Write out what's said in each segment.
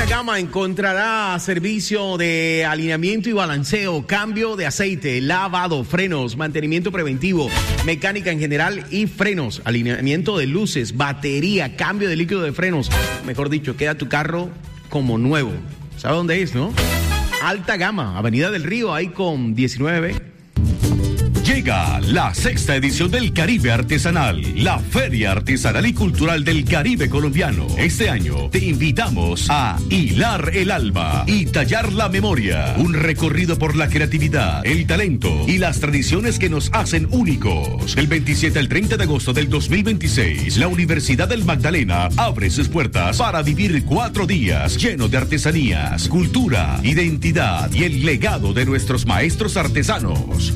Gama encontrará servicio de alineamiento y balanceo, cambio de aceite, lavado, frenos, mantenimiento preventivo, mecánica en general y frenos, alineamiento de luces, batería, cambio de líquido de frenos. Mejor dicho, queda tu carro como nuevo. ¿Sabe dónde es, no? Alta Gama, Avenida del Río, ahí con 19B. Llega la 6ª edición del Caribe Artesanal, la Feria Artesanal y Cultural del Caribe Colombiano. Este año te invitamos a hilar el alma y tallar la memoria. Un recorrido por la creatividad, el talento y las tradiciones que nos hacen únicos. Del 27 al 30 de agosto del 2026, la Universidad del Magdalena abre sus puertas para vivir 4 días llenos de artesanías, cultura, identidad y el legado de nuestros maestros artesanos.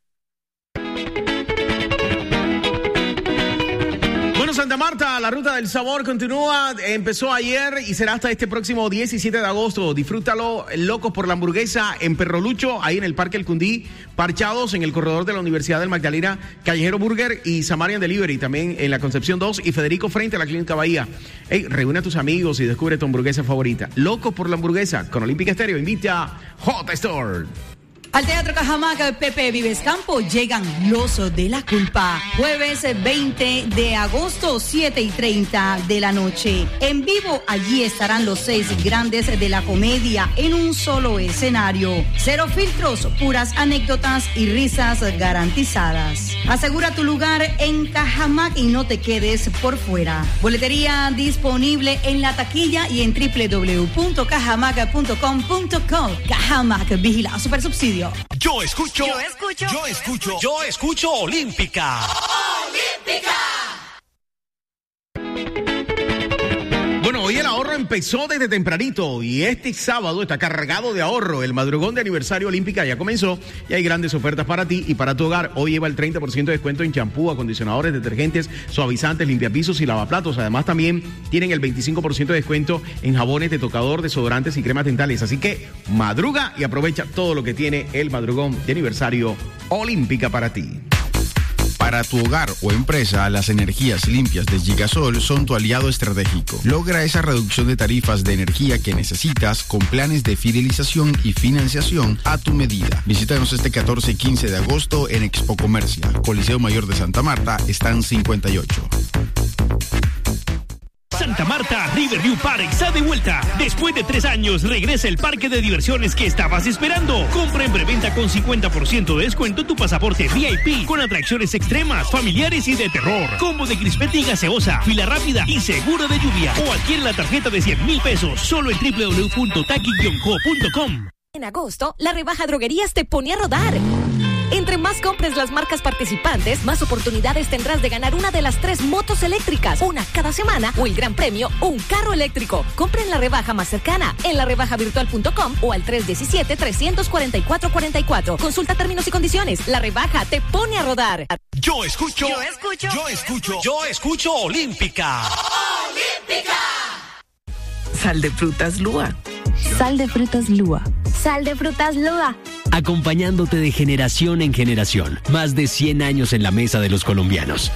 Santa Marta, la ruta del sabor continúa, empezó ayer y será hasta este próximo 17 de agosto. Disfrútalo, locos por la hamburguesa en Perro Lucho, ahí en el Parque El Cundí, parchados en el corredor de la Universidad del Magdalena, Callejero Burger y Samarian Delivery, también en la Concepción 2 y Federico frente a la Clínica Bahía. Hey, reúne a tus amigos y descubre tu hamburguesa favorita. Locos por la hamburguesa, con Olímpica Estéreo, invita a Hot Store. Al Teatro Cajamarca Pepe Vives Campo llegan Los de la Culpa. Jueves 20 de agosto, 7:30 de la noche. En vivo, allí estarán los 6 grandes de la comedia en un solo escenario. 0 filtros, puras anécdotas y risas garantizadas. Asegura tu lugar en Cajamarca y no te quedes por fuera. Boletería disponible en la taquilla y en www.cajamarca.com.co. Cajamarca, vigila super subsidio. Yo escucho Olímpica. ¡Olímpica! Bueno, hoy el ahorro empezó desde tempranito y este sábado está cargado de ahorro. El madrugón de aniversario Olímpica ya comenzó y hay grandes ofertas para ti y para tu hogar. Hoy lleva el 30% de descuento en champú, acondicionadores, detergentes, suavizantes, limpiapisos y lavaplatos. Además, también tienen el 25% de descuento en jabones de tocador, desodorantes y cremas dentales. Así que madruga y aprovecha todo lo que tiene el madrugón de aniversario Olímpica para ti. Para tu hogar o empresa, las energías limpias de Gigasol son tu aliado estratégico. Logra esa reducción de tarifas de energía que necesitas con planes de fidelización y financiación a tu medida. Visítanos este 14 y 15 de agosto en Expo Comercia, Coliseo Mayor de Santa Marta, están 58. Santa Marta Riverview Park está de vuelta. Después de 3 años, regresa el parque de diversiones que estabas esperando. Compra en preventa con 50% de descuento tu pasaporte VIP con atracciones extremas, familiares y de terror. Combo de crispeta y gaseosa, fila rápida y seguro de lluvia. O adquiere la tarjeta de 100,000 pesos solo en www.taqui-co.com. En agosto, la rebaja Droguerías te pone a rodar. Entre más compres las marcas participantes, más oportunidades tendrás de ganar una de las 3 motos eléctricas, una cada semana, o el gran premio, un carro eléctrico. Compra en la rebaja más cercana, en larebajavirtual.com o al 317-344-44. Consulta términos y condiciones. La rebaja te pone a rodar. Yo escucho Olímpica. ¡Olímpica! Sal de frutas Lua. Sal de frutas Lua. Sal de frutas Lua. Acompañándote de generación en generación. Más de 100 años en la mesa de los colombianos.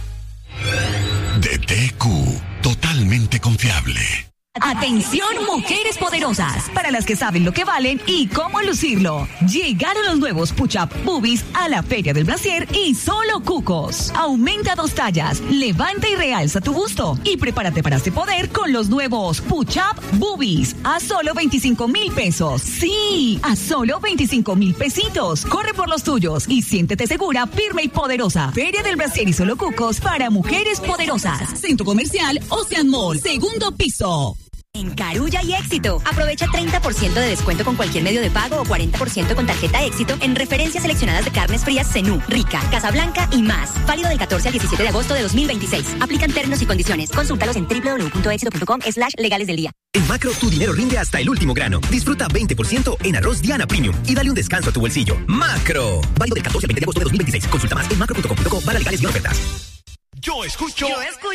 DTQ, totalmente confiable. Atención, mujeres poderosas, para las que saben lo que valen y cómo lucirlo. Llegaron los nuevos Push-Up Boobies a la Feria del Brasier y solo cucos. Aumenta 2 tallas, levanta y realza tu busto y prepárate para este poder con los nuevos Push-Up Boobies a solo 25,000 pesos. Sí, a solo 25,000 pesitos. Corre por los tuyos y siéntete segura, firme y poderosa. Feria del Brasier y solo cucos para mujeres poderosas. Centro Comercial Ocean Mall, 2º piso. En Carulla y Éxito, aprovecha 30% de descuento con cualquier medio de pago o 40% con tarjeta Éxito en referencias seleccionadas de carnes frías Zenú, Rica, Casablanca y más. Válido del 14 al 17 de agosto de 2026. Aplican términos y condiciones. Consúltalos en www.exito.com/legales del día. En Macro, tu dinero rinde hasta el último grano. Disfruta 20% en arroz Diana Premium y dale un descanso a tu bolsillo. Macro. Válido del 14 al 20 de agosto de 2026. Consulta más en macro.com.co/legales y ofertas. Yo escucho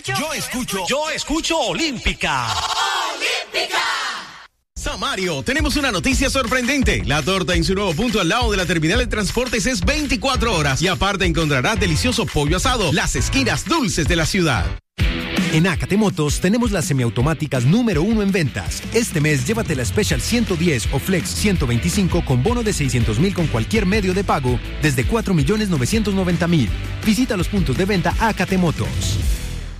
Olímpica. ¡Olímpica! Samario, tenemos una noticia sorprendente. La torta en su nuevo punto al lado de la terminal de transportes es 24 horas y aparte encontrarás delicioso pollo asado, las esquinas dulces de la ciudad. En AKT Motos tenemos las semiautomáticas número 1 en ventas. Este mes llévate la Special 110 o Flex 125 con bono de 600,000 con cualquier medio de pago desde 4,990,000. Visita los puntos de venta AKT Motos.